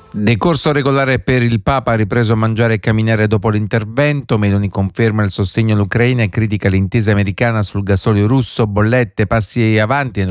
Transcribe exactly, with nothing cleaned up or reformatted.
Decorso regolare per il Papa, ha ripreso a mangiare e camminare dopo l'intervento. Meloni conferma il sostegno all'Ucraina e critica l'intesa americana sul gasolio russo, bollette, passi avanti nel